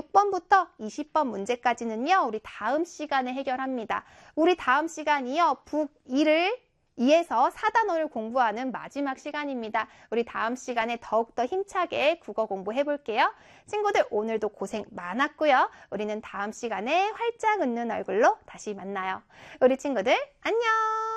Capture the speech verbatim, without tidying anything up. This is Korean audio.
육 번부터 이십 번 문제까지는요, 우리 다음 시간에 해결합니다. 우리 다음 시간이요, 북이를 이에서 사 단어를 공부하는 마지막 시간입니다. 우리 다음 시간에 더욱더 힘차게 국어 공부해 볼게요. 친구들, 오늘도 고생 많았고요. 우리는 다음 시간에 활짝 웃는 얼굴로 다시 만나요. 우리 친구들, 안녕!